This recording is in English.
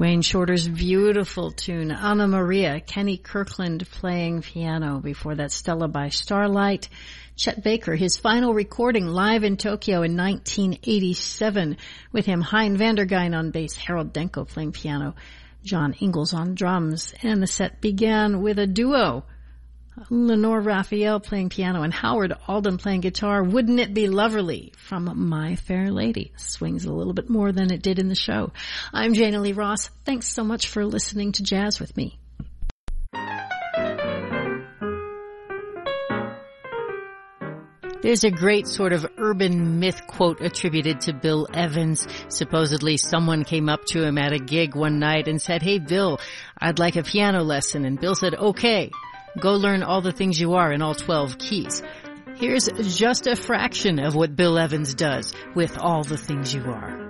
Wayne Shorter's beautiful tune, Anna Maria, Kenny Kirkland playing piano. Before that, Stella by Starlight. Chet Baker, his final recording live in Tokyo in 1987, with him Hein Vandergein on bass, Harold Denko playing piano, John Ingalls on drums. And the set began with a duo, Lenore Raphael playing piano and Howard Alden playing guitar. Wouldn't It Be Loverly from My Fair Lady. Swings a little bit more than it did in the show. I'm Jana Lee Ross. Thanks so much for listening to Jazz with me. There's a great sort of urban myth quote attributed to Bill Evans. Supposedly someone came up to him at a gig one night and said, "Hey Bill, I'd like a piano lesson." And Bill said, "Okay. Go learn all the things you are in all 12 keys." Here's just a fraction of what Bill Evans does with All the Things You Are.